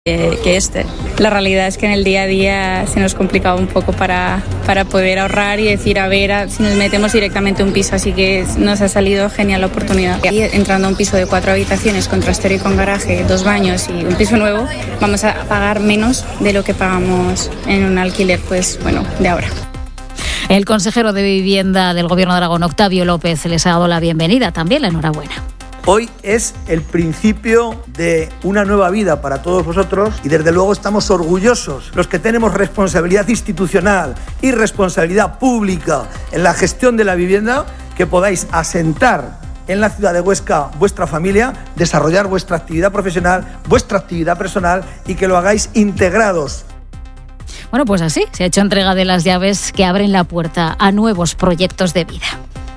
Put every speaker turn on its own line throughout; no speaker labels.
que este. La realidad es que en el día a día se nos complicaba un poco para poder ahorrar y decir, a ver, si nos metemos directamente a un piso, así que nos ha salido genial la oportunidad. Y entrando a un piso de 4 habitaciones con trastero y con garaje, 2 baños y un piso nuevo, vamos a pagar menos de lo que pagamos en un alquiler, pues bueno, de ahora.
El consejero de Vivienda del Gobierno de Aragón, Octavio López, les ha dado la bienvenida, también la enhorabuena.
Hoy es el principio de una nueva vida para todos vosotros y desde luego estamos orgullosos, los que tenemos responsabilidad institucional y responsabilidad pública en la gestión de la vivienda, que podáis asentar en la ciudad de Huesca vuestra familia, desarrollar vuestra actividad profesional, vuestra actividad personal y que lo hagáis integrados.
Bueno, pues así se ha hecho entrega de las llaves que abren la puerta a nuevos proyectos de vida.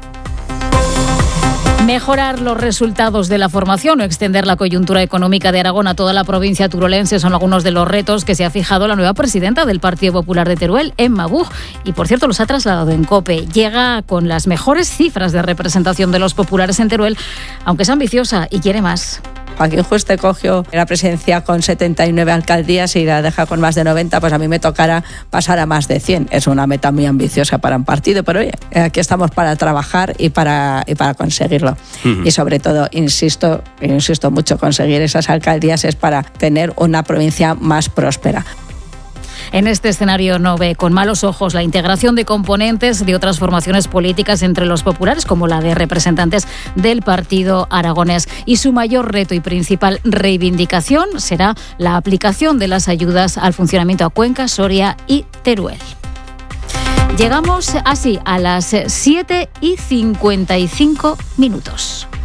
Mejorar los resultados de la formación o extender la coyuntura económica de Aragón a toda la provincia turolense son algunos de los retos que se ha fijado la nueva presidenta del Partido Popular de Teruel, Emma Buch, y por cierto los ha trasladado en COPE. Llega con las mejores cifras de representación de los populares en Teruel, aunque es ambiciosa y quiere más.
Joaquín Juste cogió la presidencia con 79 alcaldías y la deja con más de 90, pues a mí me tocará pasar a más de 100. Es una meta muy ambiciosa para un partido, pero oye, aquí estamos para trabajar y para conseguirlo. Y sobre todo, insisto mucho, conseguir esas alcaldías es para tener una provincia más próspera.
En este escenario no ve con malos ojos la integración de componentes de otras formaciones políticas entre los populares, como la de representantes del Partido Aragonés. Y su mayor reto y principal reivindicación será la aplicación de las ayudas al funcionamiento a Cuenca, Soria y Teruel. Llegamos así a las 7:55.